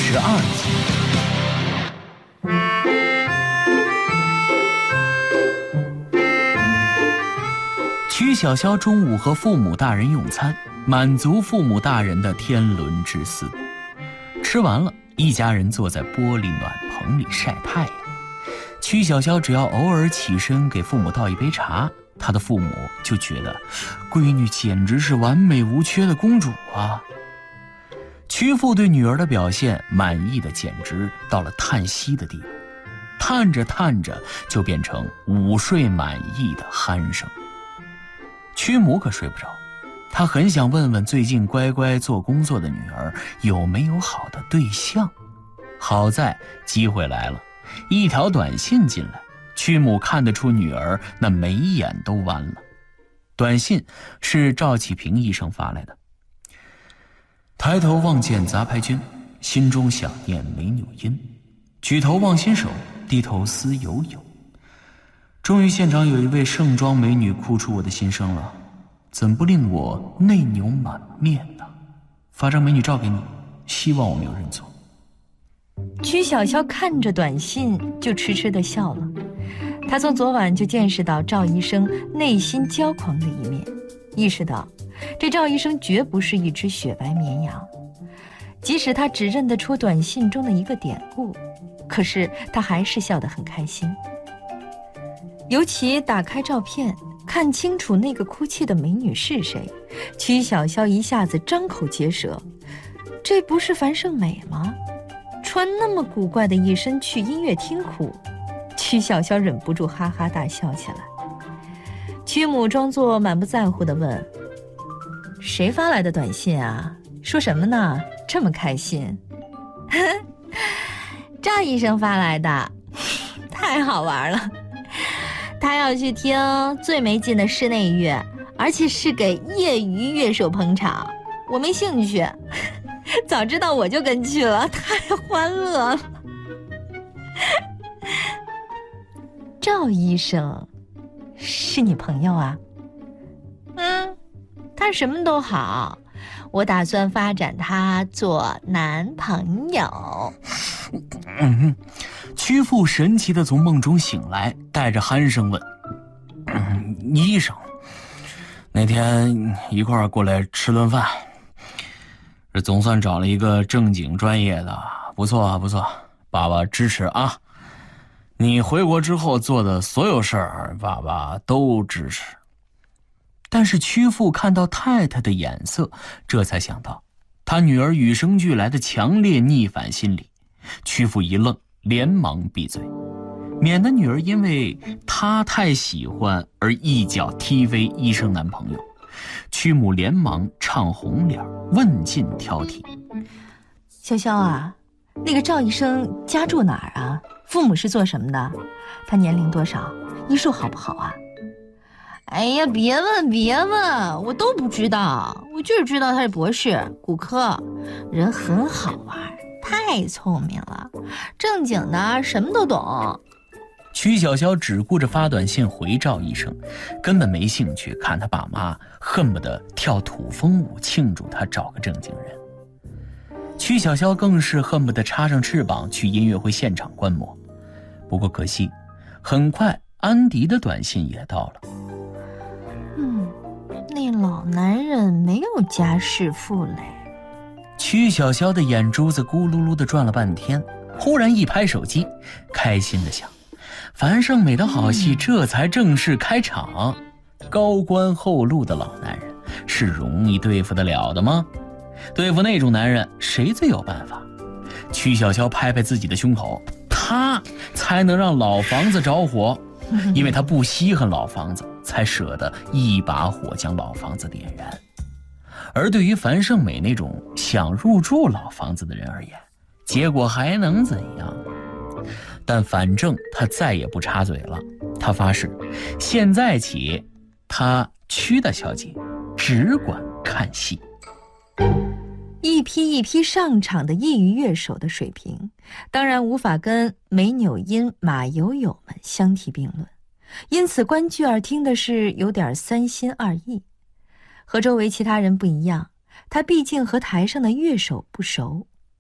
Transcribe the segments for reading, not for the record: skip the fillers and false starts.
12集。曲小潇中午和父母大人用餐，满足父母大人的天伦之思。吃完了，一家人坐在玻璃暖棚里晒太阳。曲小潇只要偶尔起身给父母倒一杯茶，他的父母就觉得闺女简直是完美无缺的公主啊。曲父对女儿的表现满意的简直到了叹息的地步，叹着叹着就变成午睡满意的鼾声。曲母可睡不着，她很想问问最近乖乖做工作的女儿有没有好的对象。好在机会来了，一条短信进来，曲母看得出女儿那眉眼都弯了。短信是赵启平医生发来的：抬头望见杂牌军，心中想念美纽因，举头望心手，低头思友友。终于现场有一位盛装美女哭出我的心声了，怎不令我内牛满面呢？发张美女照给你，希望我没有认错。 曲小潇看着短信就痴痴地笑了。他从昨晚就见识到赵医生内心骄狂的一面，意识到这赵医生绝不是一只雪白绵羊。即使他只认得出短信中的一个典故，可是他还是笑得很开心。尤其打开照片，看清楚那个哭泣的美女是谁，曲小潇一下子张口结舌：这不是樊胜美吗？穿那么古怪的一身去音乐厅哭。曲小潇忍不住哈哈大笑起来。曲母装作满不在乎地问：谁发来的短信啊？说什么呢？这么开心？赵医生发来的，太好玩了。他要去听最没劲的室内乐，而且是给业余乐手捧场，我没兴趣。早知道我就跟去了，太欢乐了。赵医生是你朋友啊？他什么都好，我打算发展他做男朋友。 曲父神奇地从梦中醒来，带着鼾声问：医生，那天一块儿过来吃顿饭，这总算找了一个正经专业的，不错不错，爸爸支持啊！你回国之后做的所有事儿，爸爸都支持。但是曲父看到太太的眼色，这才想到他女儿与生俱来的强烈逆反心理。曲父一愣，连忙闭嘴，免得女儿因为他太喜欢而一脚踢飞医生男朋友。曲母连忙唱红脸，问尽挑剔： 潇潇啊，那个赵医生家住哪儿啊？父母是做什么的？他年龄多少？医术好不好啊？哎呀，别问，我都不知道，我就是知道他是博士，骨科，人很好玩，太聪明了，正经的什么都懂。 曲小潇只顾着发短信回赵医生，根本没兴趣看他爸妈恨不得跳土风舞庆祝他找个正经人。曲小潇更是恨不得插上翅膀去音乐会现场观摩。不过可惜，很快安迪的短信也到了。 那老男人没有家世负累。 曲小潇的眼珠子咕噜噜地转了半天，忽然一拍手机，开心地想：樊胜美的好戏这才正式开场。高官厚禄的老男人是容易对付得了的吗？对付那种男人，谁最有办法？曲小潇拍拍自己的胸口，他才能让老房子着火，因为他不稀罕老房子，才舍得一把火将老房子点燃。而对于樊胜美那种想入住老房子的人而言，结果还能怎样？但反正他再也不插嘴了。他发誓，现在起，他曲大小姐只管看戏。 一批一批上场的业余乐手的水平，当然无法跟梅纽因、马友友们相提并论，因此观剧儿听的是有点三心二意。和周围其他人不一样，他毕竟和台上的乐手不熟。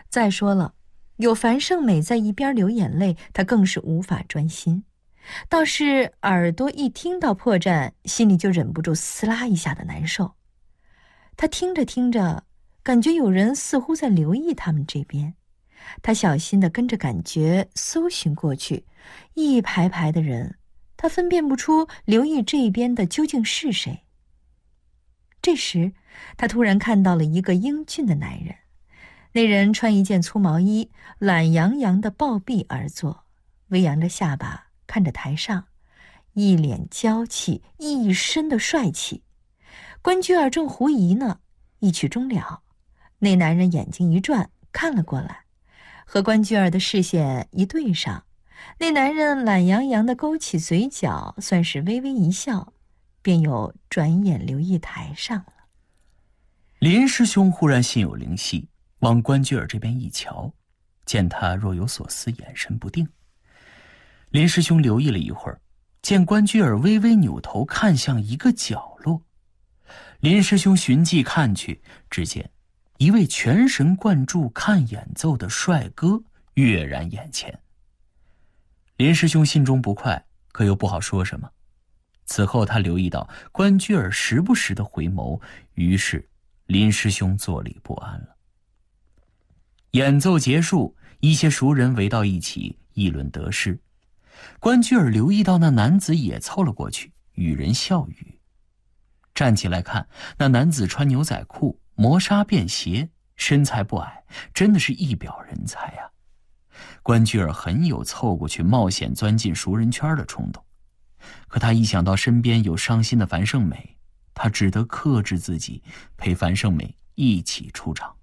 再说了，有樊胜美在一边流眼泪，他更是无法专心。倒是耳朵一听到破绽，心里就忍不住撕拉一下的难受。他听着听着，感觉有人似乎在留意他们这边。他小心地跟着感觉搜寻过去，一排排的人，他分辨不出留意这边的究竟是谁。这时，他突然看到了一个英俊的男人。那人穿一件粗毛衣，懒洋洋地抱臂而坐，微扬着下巴看着台上，一脸娇气，一身的帅气。关雎尔正狐疑呢，一曲终了，那男人眼睛一转，看了过来，和关雎尔的视线一对上，那男人懒洋洋地勾起嘴角，算是微微一笑，便又转眼留意台上了。 林师兄忽然心有灵犀，往关雎尔这边一瞧，见他若有所思，眼神不定。林师兄留意了一会儿，见关雎尔微微扭头看向一个角落。林师兄循迹看去，只见一位全神贯注看演奏的帅哥跃然眼前。林师兄心中不快，可又不好说什么。此后他留意到关雎尔时不时的回眸，于是林师兄坐立不安了。演奏结束，一些熟人围到一起议论得失。关雎尔留意到那男子也凑了过去，与人笑语。站起来看，那男子穿牛仔裤，磨砂便鞋，身材不矮，真的是一表人才啊。关雎尔很有凑过去冒险钻进熟人圈的冲动，可他一想到身边有伤心的樊胜美，他只得克制自己，陪樊胜美一起出场。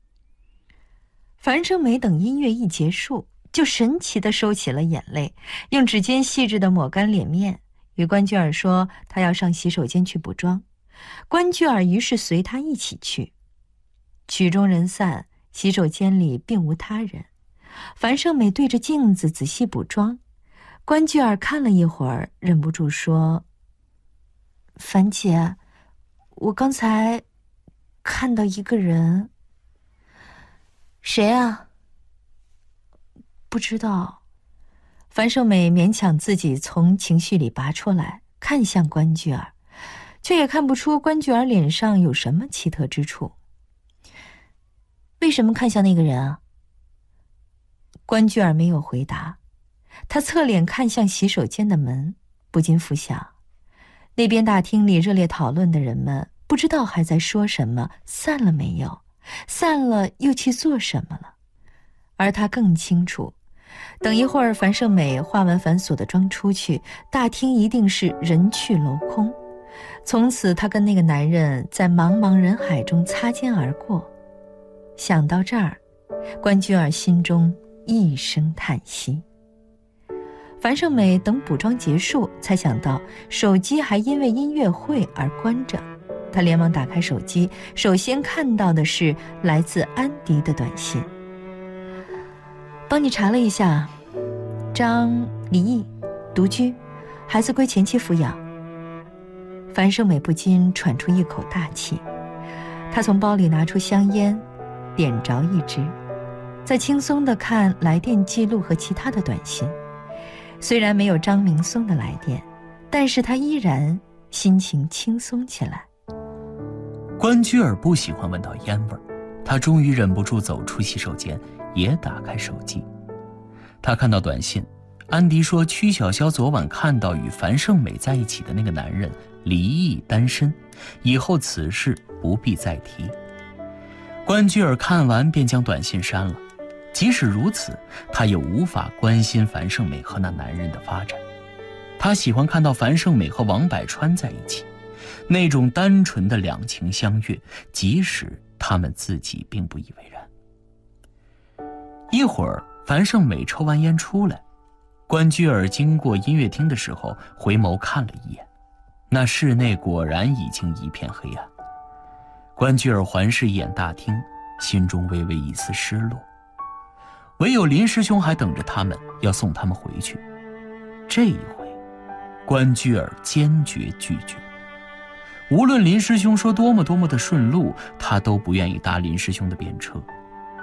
樊胜美等音乐一结束，就神奇地收起了眼泪，用指尖细致地抹干脸面，与关雎尔说他要上洗手间去补妆。关雎尔于是随他一起去。曲终人散，洗手间里并无他人。樊胜美对着镜子仔细补妆，关雎尔看了一会儿，忍不住说：“樊姐，我刚才看到一个人。”“谁啊？”“不知道。”樊胜美勉强自己从情绪里拔出来，看向关雎尔，却也看不出关雎尔脸上有什么奇特之处。“为什么看向那个人啊？”关雎尔没有回答，他侧脸看向洗手间的门，不禁浮想，那边大厅里热烈讨论的人们，不知道还在说什么，散了没有？散了又去做什么了？而他更清楚，等一会儿樊胜美化完繁琐的妆出去，大厅一定是人去楼空。从此他跟那个男人在茫茫人海中擦肩而过。想到这儿，关雎尔心中一声叹息。樊胜美等补妆结束，才想到手机还因为音乐会而关着。她连忙打开手机，首先看到的是来自安迪的短信：“帮你查了一下，张离异，独居，孩子归前妻抚养。”樊胜美不禁喘出一口大气，她从包里拿出香烟，点着一支，再轻松地看来电记录和其他的短信。虽然没有张明松的来电，但是她依然心情轻松起来。 关雎尔不喜欢闻到烟味儿，他终于忍不住走出洗手间，也打开手机。他看到短信，安迪说曲筱绡昨晚看到与樊胜美在一起的那个男人离异单身，以后此事不必再提。关雎尔看完便将短信删了，即使如此，他也无法关心樊胜美和那男人的发展。他喜欢看到樊胜美和王柏川在一起，那种单纯的两情相悦，即使他们自己并不以为然。一会儿樊胜美抽完烟出来，关雎尔经过音乐厅的时候回眸看了一眼，那室内果然已经一片黑暗。关雎尔环视一眼大厅，心中微微一丝失落。唯有林师兄还等着他们，要送他们回去。这一回关雎尔坚决拒绝，无论林师兄说多么的顺路，他都不愿意搭林师兄的便车。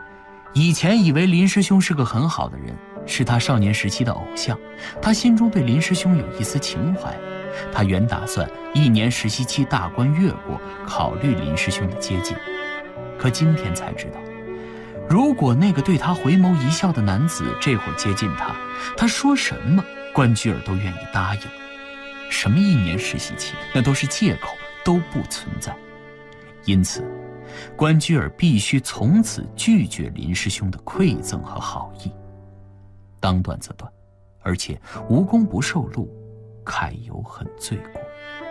以前以为林师兄是个很好的人，是他少年时期的偶像，他心中对林师兄有一丝情怀。他原打算1年实习期大关越过，考虑林师兄的接近。可今天才知道，如果那个对他回眸一笑的男子这会儿接近他，他说什么关雎尔都愿意答应。什么1年实习期，那都是借口，都不存在。因此关雎尔必须从此拒绝林师兄的馈赠和好意。当断则断，而且无功不受禄，慨有恨罪过。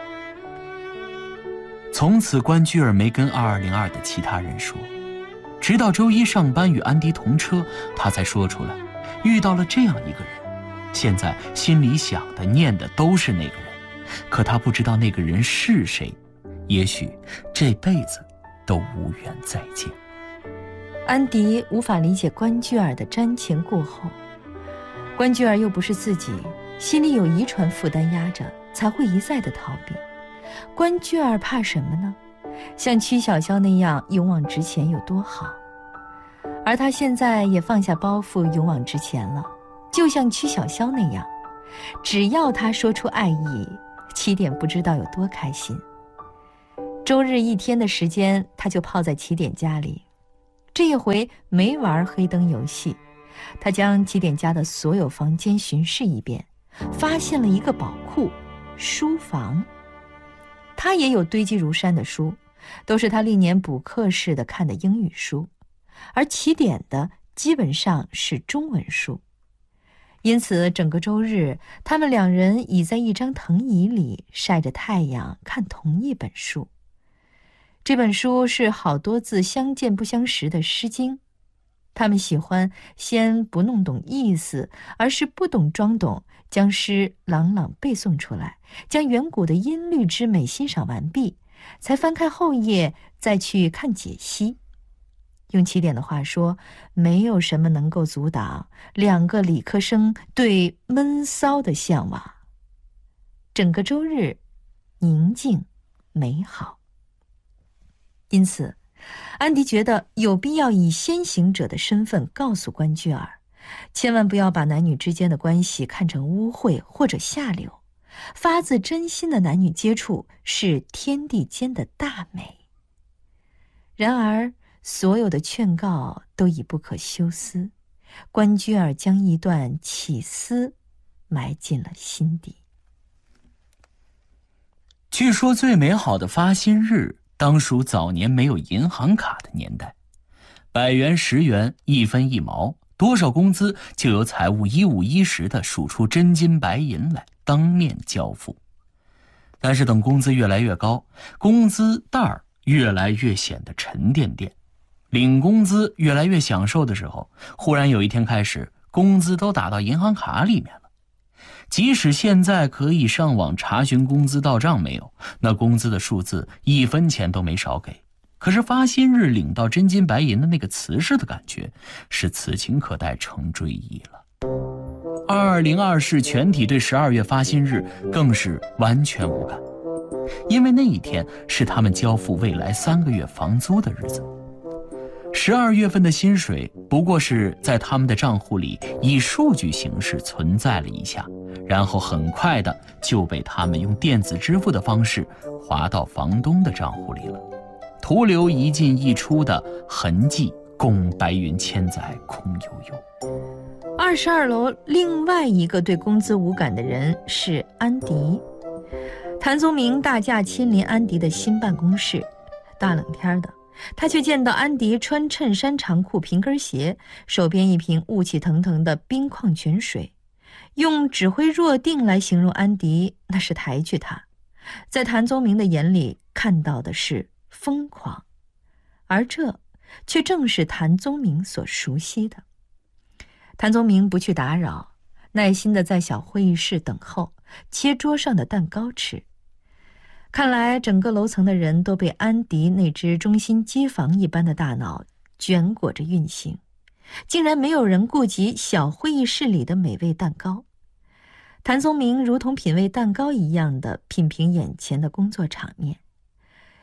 从此关雎尔没跟2202的其他人说，直到周一上班与安迪同车，他才说出来遇到了这样一个人。现在心里想的念的都是那个人，可他不知道那个人是谁，也许这辈子都无缘再见。 安迪无法理解关雎尔的瞻前顾后，关雎尔又不是自己，心里有遗传负担压着，才会一再的逃避。关雎尔怕什么呢？像曲筱绡那样勇往直前有多好？而他现在也放下包袱，勇往直前了，就像曲筱绡那样，只要他说出爱意，起点不知道有多开心。周日1天的时间，他就泡在起点家里。这一回没玩黑灯游戏，他将起点家的所有房间巡视一遍，发现了一个宝库——书房。他也有堆积如山的书，都是他历年补课似的看的英语书，而起点的基本上是中文书。因此整个周日，他们2人倚在一张藤椅里，晒着太阳看同一本书。这本书是好多字相见不相识的《诗经》，他们喜欢先不弄懂意思，而是不懂装懂，将诗朗朗背诵出来，将远古的音律之美欣赏完毕，才翻开后页再去看解析。用起点的话说，没有什么能够阻挡2个理科生对闷骚的向往。整个周日宁静美好。因此安迪觉得有必要以先行者的身份告诉关雎尔，千万不要把男女之间的关系看成污秽或者下流，发自真心的男女接触是天地间的大美。然而所有的劝告都已不可休思，关雎尔将一段起思埋进了心底。 据说最美好的发薪日当属早年没有银行卡的年代，100元、10元、1分1毛，多少工资就由财务一五一十地数出真金白银来，当面交付。但是等工资越来越高，工资袋儿越来越显得沉甸甸，领工资越来越享受的时候，忽然有一天开始，工资都打到银行卡里面了。即使现在可以上网查询工资到账没有，那工资的数字1分钱都没少给。可是发薪日领到真金白银的那个瓷实的感觉，是此情可待成追忆了。202市全体对12月发薪日更是完全无感，因为那一天是他们交付未来3个月房租的日子。12月份的薪水不过是在他们的账户里以数据形式存在了一下，然后很快的就被他们用电子支付的方式划到房东的账户里了，徒留一进一出的痕迹，供白云千载空悠悠。 22楼另外一个对工资无感的人是安迪。谭宗明大驾亲临安迪的新办公室，大冷天的，他却见到安迪穿衬衫长裤平跟鞋，手边一瓶雾气腾腾的冰矿泉水。用指挥若定来形容安迪，那是抬举他。在谭宗明的眼里看到的是疯狂，而这却正是谭宗明所熟悉的。谭宗明不去打扰，耐心地在小会议室等候，切桌上的蛋糕吃。看来整个楼层的人都被安迪那只中心机房一般的大脑卷裹着运行，竟然没有人顾及小会议室里的美味蛋糕。谭宗明如同品味蛋糕一样的品评眼前的工作场面，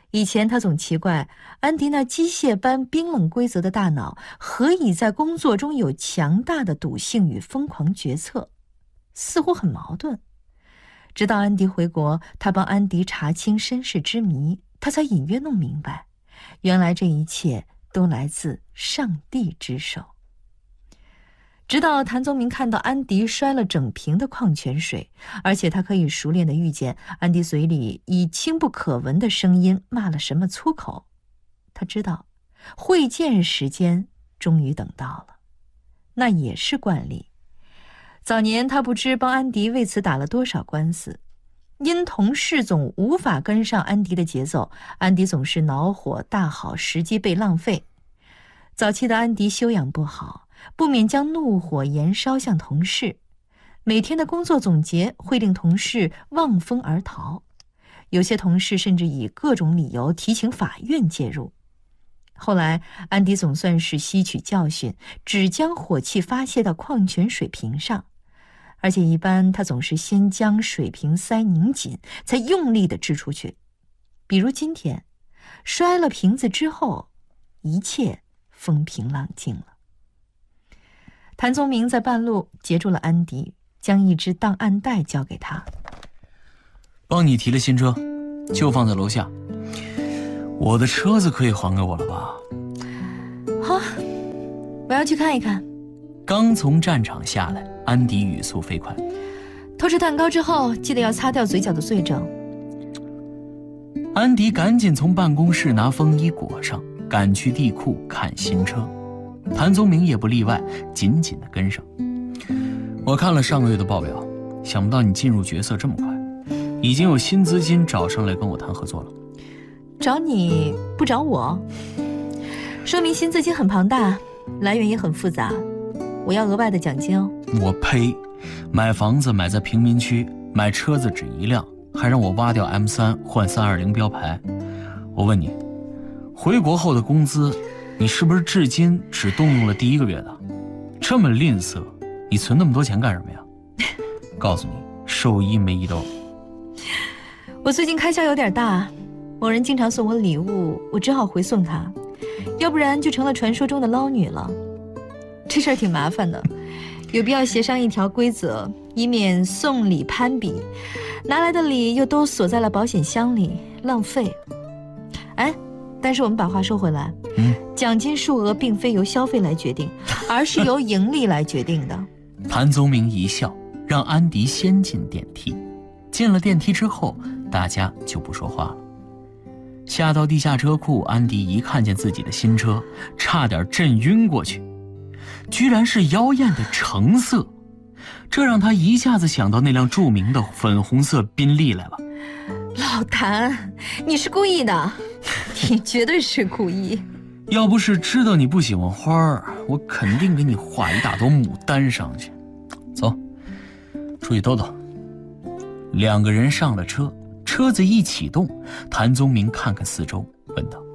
以前他总奇怪，安迪那机械般冰冷规则的大脑何以在工作中有强大的赌性与疯狂决策，似乎很矛盾。直到安迪回国，他帮安迪查清身世之谜，他才隐约弄明白，原来这一切都来自上帝之手。直到谭宗明看到安迪摔了整瓶的矿泉水，而且他可以熟练地预见安迪嘴里以轻不可闻的声音骂了什么粗口，他知道会见时间终于等到了。那也是惯例，早年他不知帮安迪为此打了多少官司，因同事总无法跟上安迪的节奏，安迪总是恼火大好，时机被浪费。早期的安迪修养不好，不免将怒火延烧向同事，每天的工作总结会令同事望风而逃，有些同事甚至以各种理由提请法院介入。后来安迪总算是吸取教训，只将火气发泄到矿泉水瓶上，而且一般他总是先将水瓶塞拧紧，才用力地掷出去。比如今天摔了瓶子之后，一切风平浪静了。谭宗明在半路截住了安迪，将一只档案袋交给他。 帮你提了新车，就放在楼下。我的车子可以还给我了吧？ 好，我要去看一看。 刚从战场下来，安迪语速飞快。 偷吃蛋糕之后，记得要擦掉嘴角的罪证。 安迪赶紧从办公室拿风衣裹上，赶去地库看新车。谭宗明也不例外，紧紧地跟上。我看了上个月的报表，想不到你进入角色这么快，已经有新资金找上来跟我谈合作了。 找你不找我，说明新资金很庞大，来源也很复杂，我要额外的奖金哦。 我呸！买房子买在贫民区，买车子只一辆，还让我挖掉 M3 换320标牌。我问你，回国后的工资，你是不是至今只动用了第1个月的？这么吝啬，你存那么多钱干什么呀？告诉你，受益没1兜。 我最近开销有点大，某人经常送我礼物，我只好回送他，要不然就成了传说中的捞女了。这事儿挺麻烦的，有必要协商一条规则，以免送礼攀比，拿来的礼又都锁在了保险箱里，浪费。哎，但是我们把话说回来，奖金数额并非由消费来决定，而是由盈利来决定的。 谭宗明一笑，让安迪先进电梯。进了电梯之后，大家就不说话了。下到地下车库，安迪一看见自己的新车，差点震晕过去，居然是妖艳的橙色，这让他一下子想到那辆著名的粉红色宾利来了。 老谭，你是故意的，你绝对是故意。 要不是知道你不喜欢花儿，我肯定给你画一大朵牡丹上去。走，出去兜兜。2个人上了车，车子一启动，谭宗明看看四周，问道：“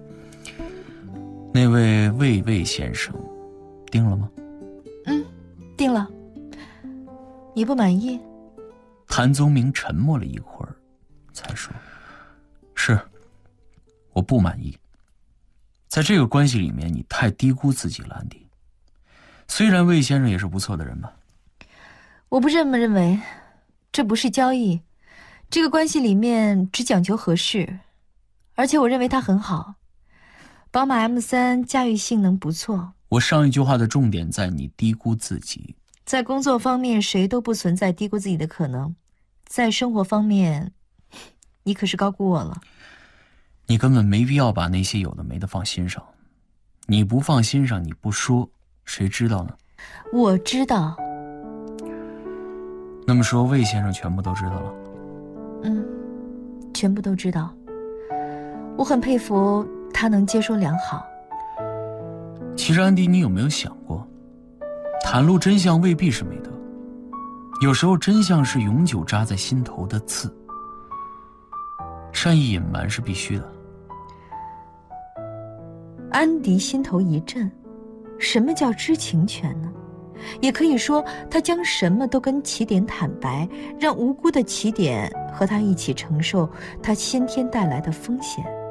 那位魏先生，定了吗？”“ 定了。你不满意？” 谭宗明沉默了一会儿，才说：“是，我不满意。在这个关系里面，你太低估自己了，安迪。虽然魏先生也是不错的人吧。”“ 我不这么认为，这不是交易，这个关系里面只讲求合适，而且我认为它很好。宝马 M3 驾驭性能不错。”“ 我上一句话的重点在你低估自己。 在工作方面，谁都不存在低估自己的可能，在生活方面，你可是高估我了。”“ 你根本没必要把那些有的没的放心上，你不放心上，你不说，谁知道呢？”“ 我知道。”“ 那么说魏先生全部都知道了？”“ 全部都知道。我很佩服他能接收良好。”“ 其实安迪，你有没有想过，袒露真相未必是美德，有时候真相是永久扎在心头的刺，善意隐瞒是必须的。” 安迪心头一震，什么叫知情权呢？也可以说，他将什么都跟起点坦白，让无辜的起点和他一起承受他先天带来的风险。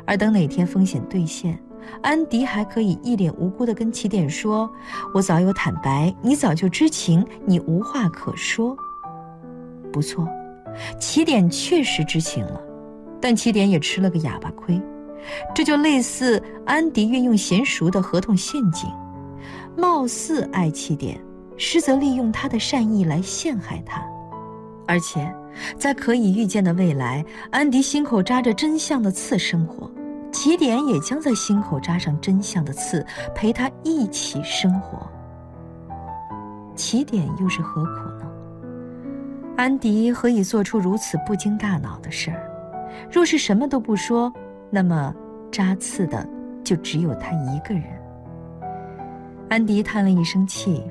而等哪天风险兑现，安迪还可以一脸无辜地跟起点说：“我早有坦白，你早就知情，你无话可说。”不错，起点确实知情了，但起点也吃了个哑巴亏。这就类似安迪运用娴熟的合同陷阱，貌似爱起点，实则利用他的善意来陷害他。而且在可以预见的未来，安迪心口扎着真相的刺生活，起点也将在心口扎上真相的刺，陪他一起生活。起点又是何苦呢？安迪何以做出如此不经大脑的事儿？若是什么都不说，那么扎刺的就只有他一个人。安迪叹了一声气，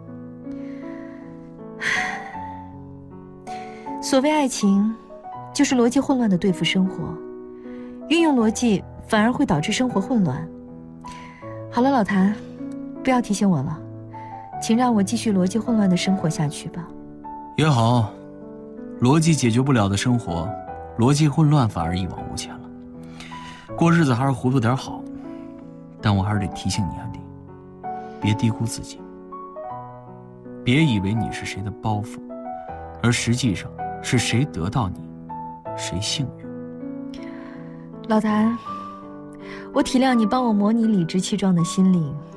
所谓爱情，就是逻辑混乱的对付生活，运用逻辑反而会导致生活混乱。好了，老谭，不要提醒我了，请让我继续逻辑混乱的生活下去吧。 也好，逻辑解决不了的生活，逻辑混乱反而一往无前了。过日子还是糊涂点好，但我还是得提醒你，安迪，别低估自己，别以为你是谁的包袱，而实际上是谁得到你，谁幸运。 老谭，我体谅你帮我模拟理直气壮的心灵，